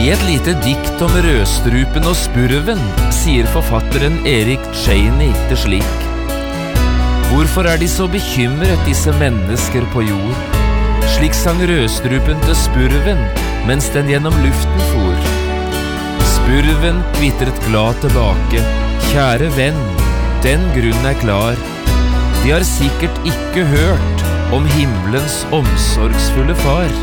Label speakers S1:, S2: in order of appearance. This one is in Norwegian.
S1: I et lite dikt om rødstrupen og spurven sier forfatteren Erik Cheney det slik: Hvorfor de så bekymret, disse mennesker på jord? Slik sang rødstrupen til spurven, mens den gjennom luften for. Spurven kvittret glad tilbake: Kjære venn, den grunn klar. De har sikkert ikke hørt om himmelens omsorgsfulle far.